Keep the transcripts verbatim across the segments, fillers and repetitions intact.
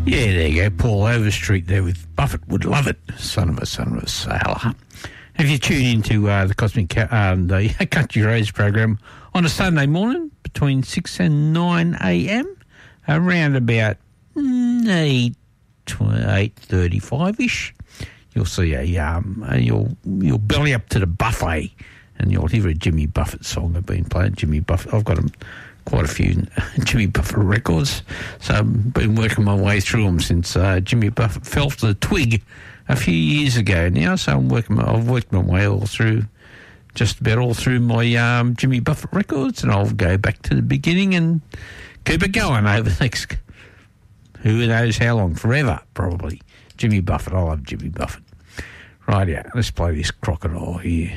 Yeah, there you go. Paul Overstreet there with Buffett Would Love It, son of a son of a sailor. If you tune into uh, the Cosmic um, the Country Roads program on a Sunday morning between six and nine a.m, around about eight thirty-five-ish, you'll see a um, you'll you'll belly up to the buffet, and you'll hear a Jimmy Buffett song. I've been playing Jimmy Buffett. I've got them. Quite a few Jimmy Buffett records, so I've been working my way through them since uh, Jimmy Buffett fell to the twig a few years ago now. So I'm working. My, I've worked my way all through, just about all through my um, Jimmy Buffett records, and I'll go back to the beginning and keep it going over the next, who knows how long, forever probably. Jimmy Buffett, I love Jimmy Buffett. Right, yeah, let's play this crocodile here.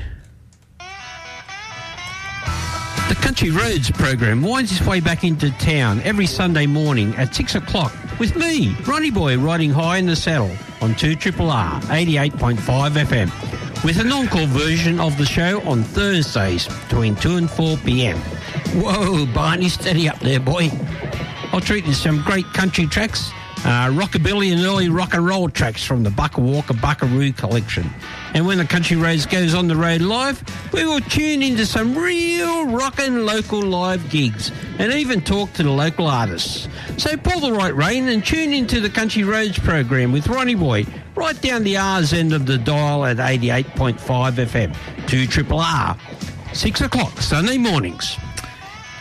The Country Roads program winds its way back into town every Sunday morning at six o'clock with me, Ronnie Boy, riding high in the saddle on two R R R eighty-eight point five F M, with an encore version of the show on Thursdays between two and four p.m. Whoa, Barney, steady up there, boy. I'll treat you to some great country tracks, uh, rockabilly and early rock and roll tracks from the Bucka Walker Buckaroo collection. And when the Country Roads goes on the road live, we will tune into some real rockin' local live gigs and even talk to the local artists. So pull the right rein and tune into the Country Roads program with Ronnie Boy right down the R's end of the dial at eighty-eight point five F M, two R R R, six o'clock Sunday mornings.